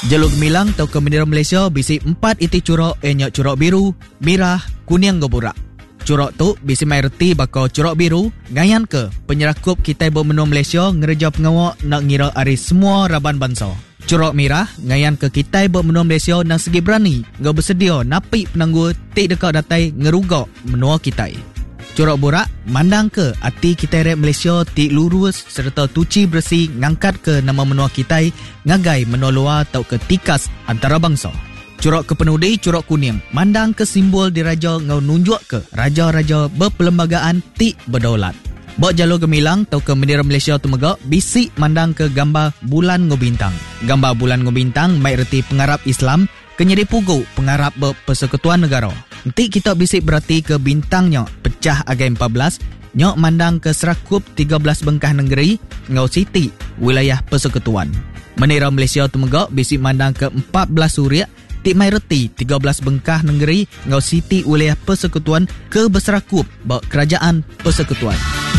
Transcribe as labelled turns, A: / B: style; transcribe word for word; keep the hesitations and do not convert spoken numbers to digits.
A: Jalur Gemilang atau ke bendera Malaysia bisi empat iti curok enyak curok biru, merah, kuning ke burak. Curok tu bisi mai reti bakal curok biru ngayan ke penyerakup kita bermenua Malaysia ngereja pengawak nak ngira ari semua raban bangsa. Curok merah ngayan ke kita bermenua Malaysia nak segi berani ngau bersedia napi penangguh tik dekat datai ngerugak menua kita. Curok burak mandang ke ati kita rep Malaysia tik lurus serta tuci bersih ngangkat ke nama menua kita ngagai menua luar atau ke tikas antara bangsa. Curok kepenudi curok kuning mandang ke simbol diraja ngau nunjuk ke raja-raja berperlembagaan tik berdaulat. Bok jalur Gemilang atau ke bendera Malaysia tu megak bisik mandang ke gambar bulan ngobintang. Gambar bulan ngobintang mai reti pengarap Islam kenyedi pugu pengarap berpersekutuan negara. Nanti kita bisik berarti ke bintangnya pecah agai empat belas nyok mandang ke serakup tiga belas bengkah negeri ngau siti wilayah persekutuan. Bendera Malaysia tu megak bisik mandang ke empat belas suria tik mai reti tiga belas bengkah negeri ngau siti wilayah persekutuan ke berserakup bak kerajaan persekutuan.